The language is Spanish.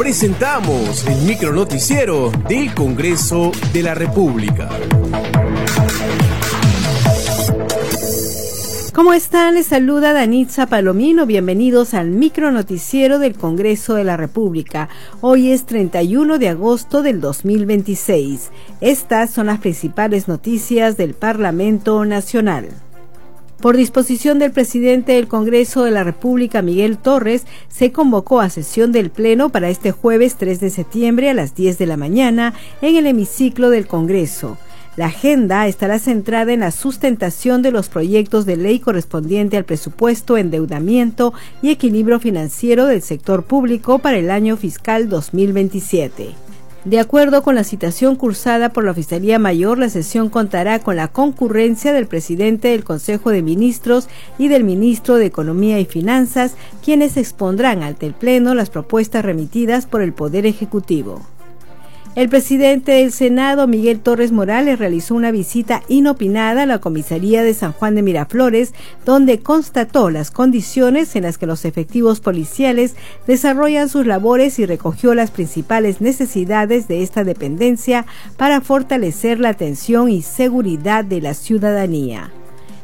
presentamos el micronoticiero del Congreso de la República. ¿Cómo están? Les saluda Danitza Palomino. Bienvenidos al micronoticiero del Congreso de la República. Hoy es 31 de agosto del 2026. Estas son las principales noticias del Parlamento Nacional. Por disposición del presidente del Congreso de la República, Miguel Torres, se convocó a sesión del Pleno para este jueves 3 de septiembre a las 10 de la mañana en el hemiciclo del Congreso. La agenda estará centrada en la sustentación de los proyectos de ley correspondiente al presupuesto, endeudamiento y equilibrio financiero del sector público para el año fiscal 2027. De acuerdo con la citación cursada por la Oficialía Mayor, la sesión contará con la concurrencia del presidente del Consejo de Ministros y del ministro de Economía y Finanzas, quienes expondrán ante el Pleno las propuestas remitidas por el Poder Ejecutivo. El presidente del Senado, Miguel Torres Morales, realizó una visita inopinada a la comisaría de San Juan de Miraflores, donde constató las condiciones en las que los efectivos policiales desarrollan sus labores y recogió las principales necesidades de esta dependencia para fortalecer la atención y seguridad de la ciudadanía.